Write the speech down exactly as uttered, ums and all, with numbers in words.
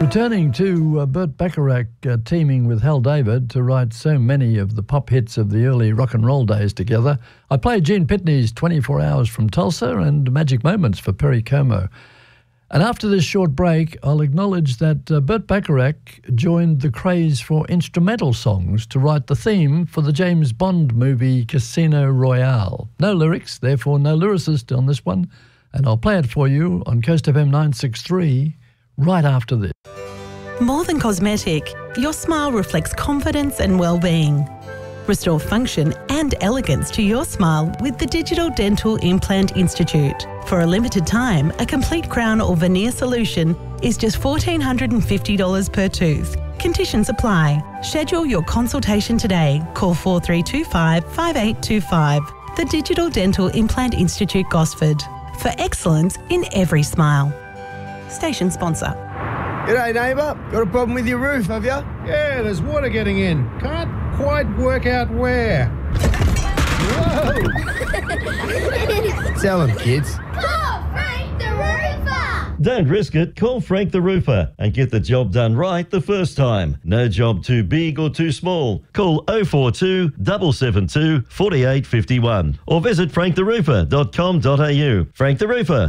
Returning to uh, Burt Bacharach uh, teaming with Hal David to write so many of the pop hits of the early rock and roll days together, I played Gene Pitney's twenty-four hours from Tulsa and Magic Moments for Perry Como. And after this short break, I'll acknowledge that uh, Burt Bacharach joined the craze for instrumental songs to write the theme for the James Bond movie Casino Royale. No lyrics, therefore no lyricist on this one, and I'll play it for you on Coast F M nine sixty-three right after this. More than cosmetic, your smile reflects confidence and well-being. Restore function and elegance to your smile with the Digital Dental Implant Institute. For a limited time, a complete crown or veneer solution is just one thousand four hundred fifty dollars per tooth. Conditions apply. Schedule your consultation today. Call four three two five, five eight two five. The Digital Dental Implant Institute, Gosford. For excellence in every smile. Station sponsor. G'day, neighbour. Got a problem with your roof, have you? Yeah, there's water getting in. Can't quite work out where. Whoa! Tell them, kids. Call Frank the Roofer! Don't risk it. Call Frank the Roofer and get the job done right the first time. No job too big or too small. Call oh four two, seven seven two, four eight five one or visit frank the roofer dot com dot a u. Frank the Roofer.